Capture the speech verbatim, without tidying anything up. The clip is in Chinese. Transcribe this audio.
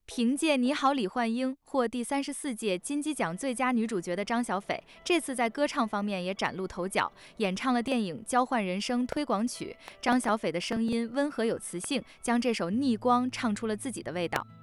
凭借《你好，李焕英》获第三十四届金鸡奖最佳女主角的张小斐，这次在歌唱方面也崭露头角，演唱了电影《交换人生》推广曲。张小斐的声音温和有磁性，将这首《逆光》唱出了自己的味道。